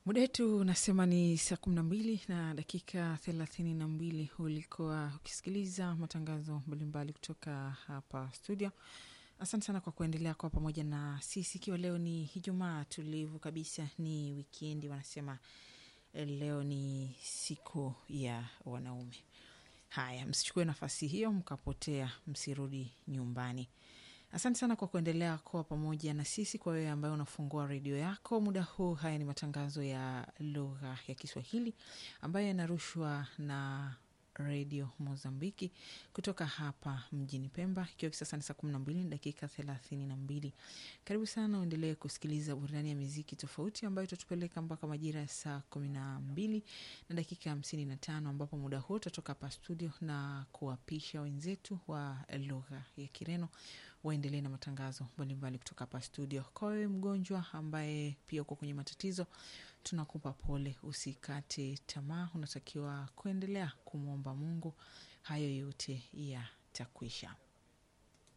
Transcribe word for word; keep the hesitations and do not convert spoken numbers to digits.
Muda wetu unasema ni saa kumi na mbili na dakika thelathini na mbili. Ulikuwa ukisikiliza matangazo mbalimbali kutoka hapa studio. Asante sana kwa kuendelea kwa pamoja na sisi, ikiwa leo ni Ijumaa tulivu kabisa, ni wikendi. Wanasema leo ni siku ya wanaume. Haya, msichukue nafasi hiyo mkapotea, msirudi nyumbani. Asante sana kwa kuendelea kwa pamoja na sisi. Kwa wewe ambaye unafungua redio yako muda huu, haya ni matangazo ya lugha ya Kiswahili ambayo yanarushwa na redio Mozambiki kutoka hapa mjini Pemba, ikiwa sasa ni saa kumi na mbili dakika thelathini na mbili. Karibu sana uendelee kusikiliza burudani ya muziki tofauti ambayo itatupeleka mpaka majira ya saa kumi na mbili na dakika hamsini na tano, ambapo muda huo tutatoka hapa studio na kuwapisha wenzetu wa lugha ya Kireno waendelee na matangazo mbalimbali kutoka hapa studio. Kwa wewe mgonjwa ambaye pia uko kwenye matatizo, tunakupa pole, usikate tamaa, unatakiwa kuendelea kumwomba Mungu, hayo yote yatakwisha.